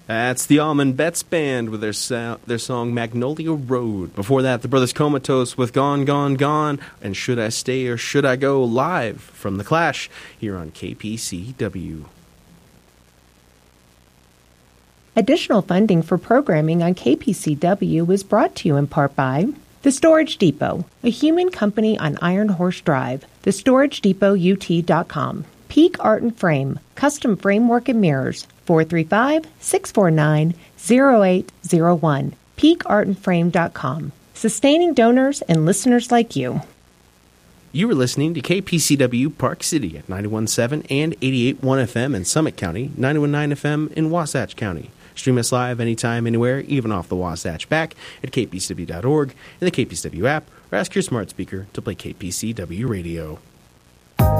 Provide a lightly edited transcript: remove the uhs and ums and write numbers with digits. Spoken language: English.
That's the Almond Betts Band with their song Magnolia Road. Before that, the Brothers Comatose with Gone, Gone, Gone, and Should I Stay or Should I Go, live from The Clash here on KPCW. Additional funding for programming on KPCW was brought to you in part by The Storage Depot, a human company on Iron Horse Drive, thestoragedepotut.com. Peak Art and Frame, custom framework and mirrors, 435-649-0801. peakartandframe.com. Sustaining donors and listeners like you. You were listening to KPCW Park City at 91.7 and 88.1 FM in Summit County, 91.9 FM in Wasatch County. Stream us live anytime, anywhere, even off the Wasatch back at kpcw.org, in the KPCW app, or ask your smart speaker to play KPCW Radio.